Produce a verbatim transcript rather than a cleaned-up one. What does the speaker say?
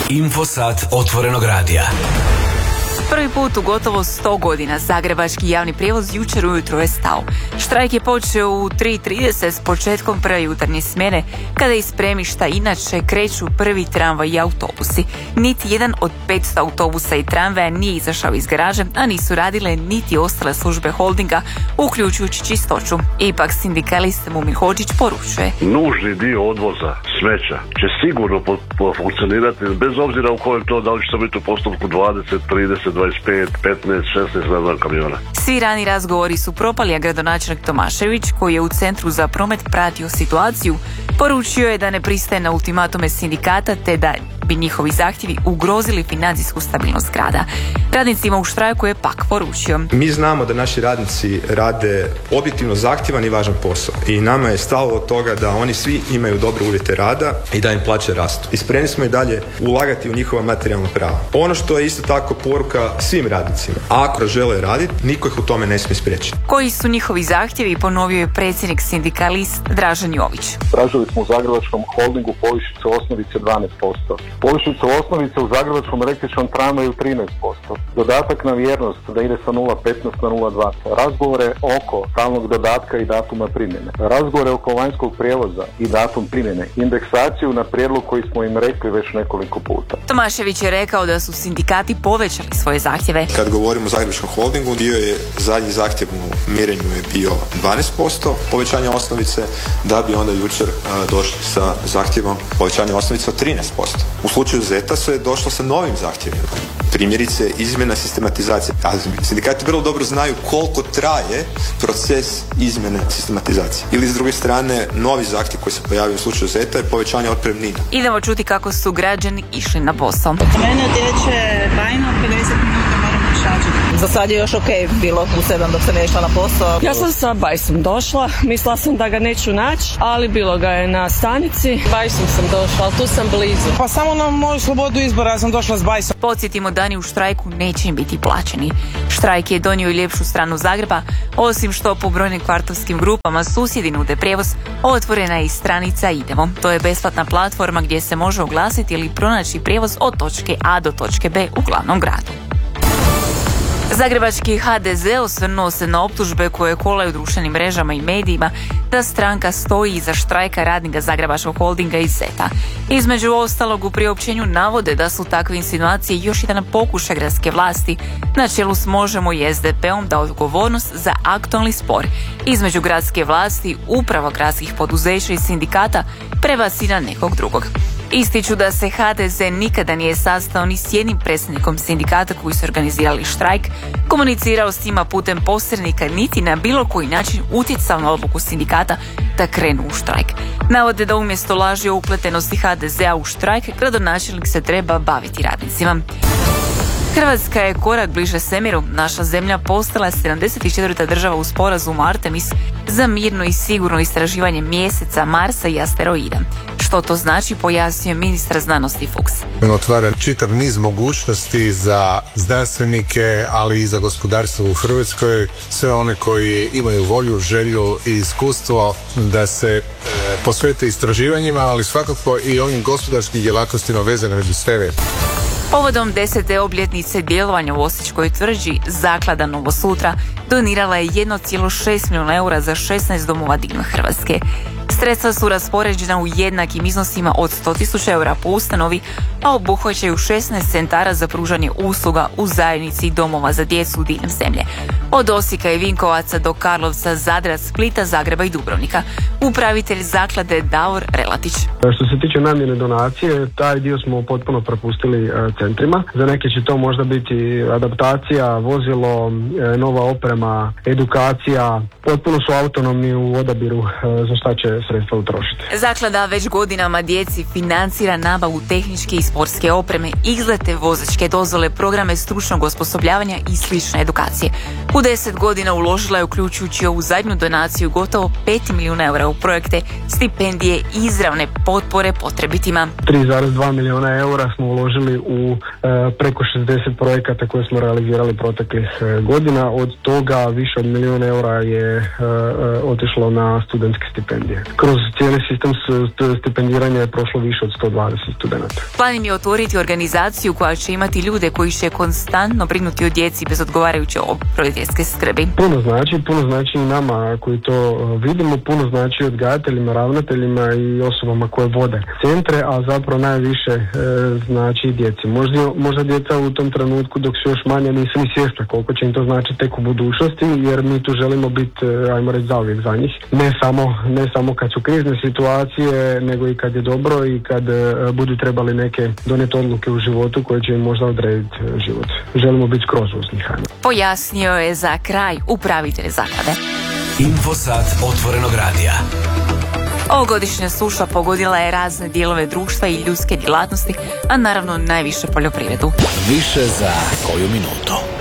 Infosat otvorenog radija. Prvi put u gotovo sto godina zagrebački javni prijevoz jučer ujutro je stao. Štrajk je počeo u tri trideset s početkom prve jutarnje smjene, kada iz spremišta inače kreću prvi tramvaj i autobusi. Niti jedan od petsto autobusa i tramvaja nije izašao iz garaže, a nisu radile niti ostale službe holdinga, uključujući čistoću. Ipak sindikalist Mumin Hodžić poručuje: nužni dio odvoza smeća će sigurno po, po funkcionirati, bez obzira u kojem to, da li će to biti u postupku dvadeset, trideset, dvadeset pet, petnaest, šesnaest na dva kamiona. Svi rani razgovori su propali, a gradonačelnik Tomašević, koji je u Centru za promet pratio situaciju, poručio je da ne pristaje na ultimatume sindikata te da bi njihovi zahtjevi ugrozili financijsku stabilnost grada. Radnicima u štrajku je pak poručio: mi znamo da naši radnici rade objektivno zahtjevan i važan posao i nama je stalo od toga da oni svi imaju dobre uvjete rada i da im plaće rastu. I spremni smo i dalje ulagati u njihova materijalna prava. Ono što je isto tako poruka svim radnicima: ako žele raditi, niko ih u tome ne smije spriječiti. Koji su njihovi zahtjevi, ponovio je predsjednik sindikalist Dražen Jović. Tražili smo u Zagrebačkom holdingu povišicu osnovice dvanaest posto. Povišicu osnovice u Zagrebačkom električnom tramvaju trinaest posto. Dodatak na vjernost da ide sa nula petnaest na nula dva. Razgovore oko stalnog dodatka i datuma primjene. Razgovore oko vanjskog prijevoza i datum primjene. Indeksaciju na prijedlog koji smo im rekli već nekoliko puta. Tomašević je rekao da su sindikati povećali svoje zahtjeve. Kad govorimo o Zagrebačkom holdingu, dio je zadnji zahtjev u mjerenju je bio dvanaest posto povećanja osnovice, da bi onda jučer uh, došli sa zahtjevom povećanja osnovice od trinaest posto. U slučaju Zeta se je došlo sa novim zahtjevima. Primjerice, izmjena sistematizacije. A sindikati vrlo dobro znaju koliko traje proces izmjene sistematizacije. Ili s druge strane, novi zahtjev koji se pojavio u slučaju Zeta je povećanje otpremnina. Idemo čuti kako su građani išli na posao. Mene odjeće bajno pedeset minuta moram šađati. Za sad je još ok bilo u sedam dok sam išla na posao. Ja sam sa bajsom došla, mislila sam da ga neću naći, ali bilo ga je na stanici. Bajsom sam došla, ali tu sam blizu. Pa samo na moju slobodu izbora, ja sam došla s bajsom. Podsjetimo, dani u štrajku neće im biti plaćeni. Štrajk je donio i ljepšu stranu Zagreba, osim što po brojnim kvartovskim grupama susjedi nude prijevoz, otvorena je i stranica Idemo. To je besplatna platforma gdje se može oglasiti ili pronaći prijevoz od točke A do točke B u glavnom gradu. Zagrebački ha de ze osvrnuo se na optužbe koje kolaju društvenim mrežama i medijima da stranka stoji iza štrajka radnika Zagrebačkog holdinga i Zeta. Između ostalog, u priopćenju navode da su takve insinuacije još jedan pokušaj gradske vlasti na čelu s Možemo i es de pe-om da odgovornost za aktualni spor između gradske vlasti, uprava gradskih poduzeća i sindikata prebaci na nekog drugog. Ističu da se ha de ze nikada nije sastao ni s jednim predsjednikom sindikata koji su organizirali štrajk, komunicirao s njima putem posrednika, niti na bilo koji način utjecao na odluku sindikata da krenu u štrajk. Navode da umjesto laži o upletenosti ha de zea u štrajk, gradonačelnik se treba baviti radnicima. Hrvatska je korak bliže svemiru. Naša zemlja postala sedamdeset četvrta država u sporazumu Artemis za mirno i sigurno istraživanje mjeseca, Marsa i asteroida. Što to znači, pojasnio ministar znanosti Fuchs. Otvara čitav niz mogućnosti za znanstvenike, ali i za gospodarstvo u Hrvatskoj, sve one koji imaju volju, želju i iskustvo da se e, posvete istraživanjima, ali svakako i ovim gospodarskim djelatnostima vezanim uz svemir. Povodom desete obljetnice djelovanja u Osječkoj tvrđi, zaklada Novo sutra donirala je jedan zarez šest milijuna eura za šesnaest domova diljem Hrvatske. Sredstva su raspoređena u jednakim iznosima od sto tisuća eura po ustanovi, a obuhvaćaju šesnaest centara za pružanje usluga u zajednici domova za djecu diljem zemlje. Od Osijeka i Vinkovaca do Karlovca, Zadra, Splita, Zagreba i Dubrovnika. Upravitelj zaklade Davor Relatić. Što se tiče namjene donacije, taj dio smo potpuno propustili centrima. Za neke će to možda biti adaptacija, vozilo, nova oprema, edukacija. Potpuno su autonomni u odabiru za šta će sredstva utrošiti. Zaklada već godinama djeci financira nabavu tehničke i sportske opreme, izlete, vozačke dozvole, programe stručnog osposobljavanja i slične edukacije. U deset godina uložila je, uključujući ovu zadnju donaciju, gotovo pet milijuna eura u projekte, stipendije i izravne potpore potrebitima. tri zarez dva milijuna eura smo uložili u e, preko šezdeset projekata koje smo realizirali proteklih e, godina. Od toga toga više od milijun eura je uh, uh, otišlo na studentske stipendije. Kroz cijeli sistem stipendiranja je prošlo više od sto dvadeset studenta. Plan im je otvoriti organizaciju koja će imati ljude koji će konstantno brinuti o djeci bez odgovarajuće roditeljske skrbi. Puno znači, puno znači i nama koji to vidimo, puno znači odgajateljima, ravnateljima i osobama koje vode centre, a zapravo najviše e, znači i djeci. Možda, možda djeca u tom trenutku dok su još manje nisu ni svjesna koliko će im to znači tek u budućnosti, jer mi tu želimo biti, ajmo reći, zauvijek za njih. Ne samo, ne samo kad su krizne situacije, nego i kad je dobro i kad e, budu trebali neke donijeti odluke u životu koje će im možda odrediti život. Želimo biti skroz uz njih. Pojasnio je za kraj upravitelj zaklade. Infosat otvorenog radija. Ovogodišnja suša pogodila je razne dijelove društva i ljudske djelatnosti, a naravno najviše poljoprivredu. Više za koju minutu.